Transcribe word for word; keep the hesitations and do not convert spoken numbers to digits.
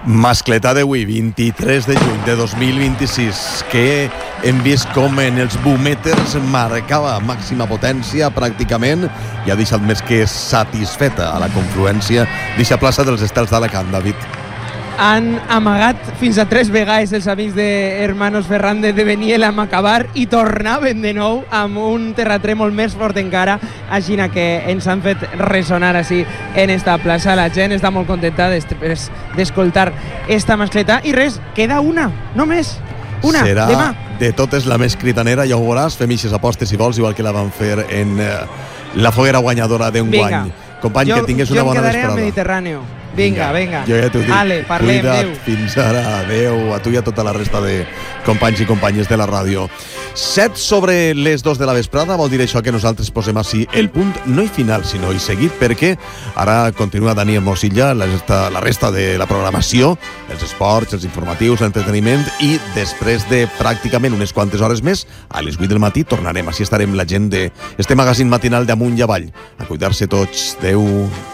Mascletà d'avui, vint-i-tres de juny de dos mil vint-i-sis, que hem vist com en els boomèters marcava màxima potència pràcticament i ha deixat més que satisfeta a la confluència d'eixa plaça dels Estels d'Alacant, David. Han amagat fins a tres vegades els amics de Hermanos Ferrande de venir a acabar i tornaven de nou amb un terratrèmol més fort encara, així que ens han fet ressonar així en esta plaça. La gent està molt contenta després d'escoltar esta mascleta i res, queda una, només una, serà demà. De totes la més critanera, ja ho veuràs, fem eixes apostes si vols, igual que la van fer en eh, la foguera guanyadora d'enguany. Company, jo, que tingués una bona vesprada. Jo em quedaré al Mediterráneo. Vinga, vinga. Jo ja t'ho dic. Ale, parlem, Cuida't, adeu. fins ara, adeu, a tu i a tota la resta de companys i companyes de la ràdio. Set sobre les dos de la vesprada, vol dir això que nosaltres posem així el punt, no i final, sinó i seguit, perquè ara continua Dani Mosilla, la resta, la resta de la programació, els esports, els informatius, l'entreteniment, i després de pràcticament unes quantes hores més, a les vuit del matí, tornarem. Així estarem la gent de este magazín matinal d'Amunt i Avall. A cuidar-se tots. Adeu.